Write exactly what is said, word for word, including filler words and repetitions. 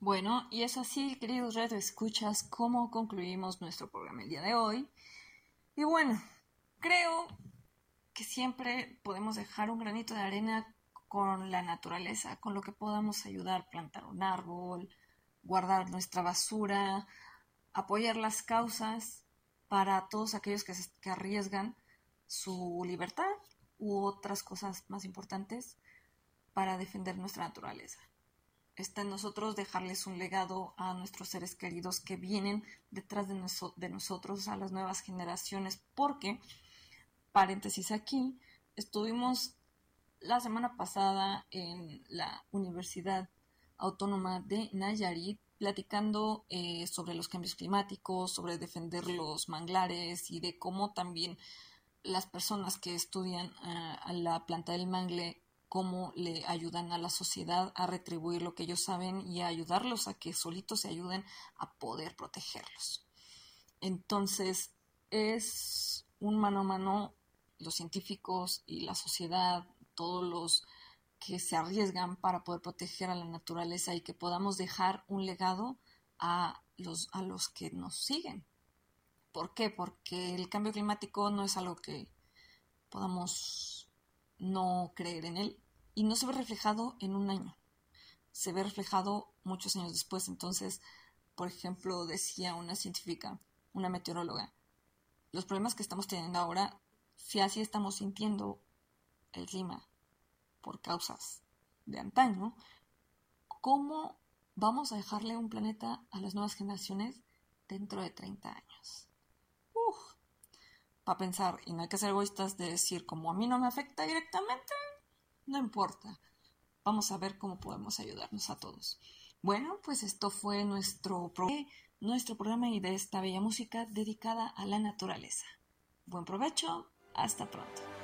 Bueno, y es así, queridos radioescuchas, como concluimos nuestro programa el día de hoy. Y bueno, creo que siempre podemos dejar un granito de arena con la naturaleza, con lo que podamos ayudar, plantar un árbol, guardar nuestra basura, apoyar las causas para todos aquellos que, se, que arriesgan su libertad u otras cosas más importantes para defender nuestra naturaleza. Está en nosotros dejarles un legado a nuestros seres queridos que vienen detrás de, noso- de nosotros, a las nuevas generaciones, porque, paréntesis aquí, estuvimos la semana pasada en la Universidad Autónoma de Nayarit platicando eh, sobre los cambios climáticos, sobre defender los manglares y de cómo también las personas que estudian uh, a la planta del mangle, cómo le ayudan a la sociedad a retribuir lo que ellos saben y a ayudarlos a que solitos se ayuden a poder protegerlos. Entonces, es un mano a mano los científicos y la sociedad, todos los que se arriesgan para poder proteger a la naturaleza y que podamos dejar un legado a los, a los que nos siguen. ¿Por qué? Porque el cambio climático no es algo que podamos no creer en él y no se ve reflejado en un año, se ve reflejado muchos años después. Entonces, por ejemplo, decía una científica, una meteoróloga, los problemas que estamos teniendo ahora, si así estamos sintiendo el clima por causas de antaño, ¿cómo vamos a dejarle un planeta a las nuevas generaciones dentro de treinta años? Uf, para pensar, y no hay que ser egoístas de decir, como a mí no me afecta directamente, no importa. Vamos a ver cómo podemos ayudarnos a todos. Bueno, pues esto fue nuestro, pro nuestro programa y de esta bella música dedicada a la naturaleza. Buen provecho, hasta pronto.